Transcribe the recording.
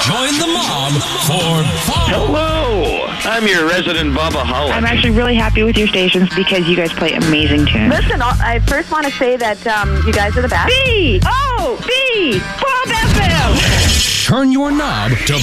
Join the mob for fun. Hello, I'm your resident Bubba Holland. I'm actually really happy with your stations because you guys play amazing tunes. Listen, I first want to say that you guys are the best. B-O-B, Bob FM. Turn your knob to